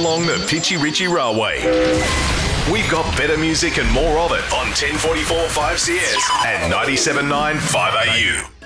along the Pitchy Ritchie Railway. We've got better music and more of it on 1044 5CS and 97.9 5AU.